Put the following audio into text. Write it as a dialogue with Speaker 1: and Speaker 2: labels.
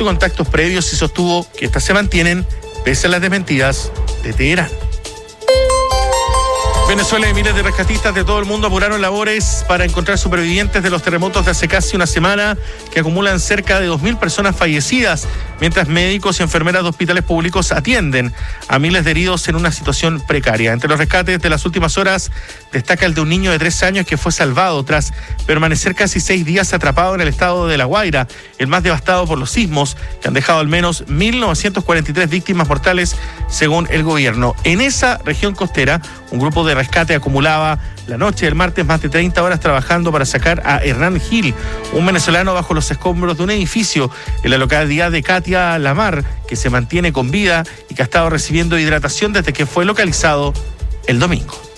Speaker 1: y contactos previos y sostuvo que estas se mantienen pese a las desmentidas de Teherán. Venezuela y miles de rescatistas de todo el mundo apuraron labores para encontrar supervivientes de los terremotos de hace casi una semana que acumulan cerca de 2.000 personas fallecidas, mientras médicos y enfermeras de hospitales públicos atienden a miles de heridos en una situación precaria. Entre los rescates de las últimas horas destaca el de un niño de 3 años que fue salvado tras permanecer casi 6 días atrapado en el estado de La Guaira, el más devastado por los sismos, que han dejado al menos 1.943 víctimas mortales según el gobierno. En esa región costera, un grupo de rescate acumulaba la noche del martes más de 30 horas trabajando para sacar a Hernán Gil, un venezolano bajo los escombros de un edificio en la localidad de Catia Lamar, que se mantiene con vida y que ha estado recibiendo hidratación desde que fue localizado el domingo.